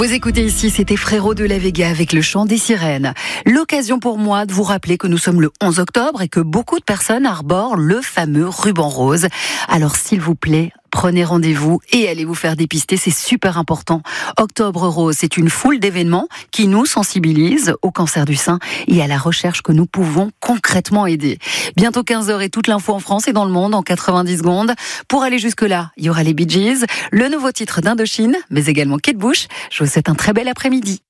Vous écoutez ici, c'était Frérot de la Vega avec le chant des sirènes. L'occasion pour moi de vous rappeler que nous sommes le 11 octobre et que beaucoup de personnes arborent le fameux ruban rose. Alors s'il vous plaît, prenez rendez-vous et allez vous faire dépister, c'est super important. Octobre Rose, c'est une foule d'événements qui nous sensibilisent au cancer du sein et à la recherche que nous pouvons concrètement aider. Bientôt 15h et toute l'info en France et dans le monde en 90 secondes. Pour aller jusque-là, il y aura les Bee Gees, le nouveau titre d'Indochine, mais également Kate Bush. Je vous souhaite un très bel après-midi.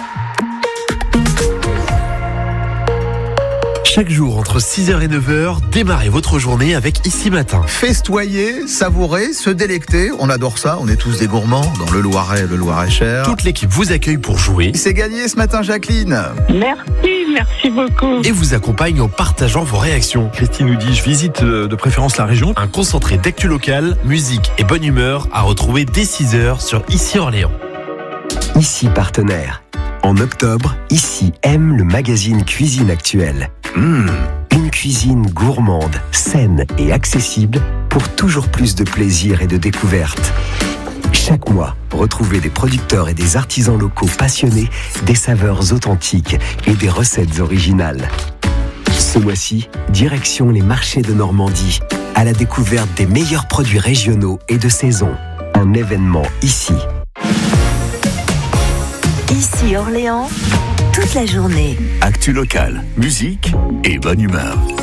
Chaque jour, entre 6h et 9h, démarrez votre journée avec Ici Matin. Festoyer, savourer, se délecter, on adore ça, on est tous des gourmands dans le Loiret, le Loiret-Cher. Toute l'équipe vous accueille pour jouer. C'est gagné ce matin, Jacqueline. Merci beaucoup. Et vous accompagne en partageant vos réactions. Christine nous dit, je visite de préférence la région. Un concentré d'actu locale, musique et bonne humeur à retrouver dès 6h sur Ici Orléans. Ici partenaire. En octobre, Ici aime le magazine Cuisine Actuelle. Une cuisine gourmande, saine et accessible pour toujours plus de plaisir et de découverte. Chaque mois, retrouvez des producteurs et des artisans locaux passionnés, des saveurs authentiques et des recettes originales. Ce mois-ci, direction les marchés de Normandie, à la découverte des meilleurs produits régionaux et de saison. Un événement ici. Ici Orléans, toute la journée. Actu locale, musique et bonne humeur.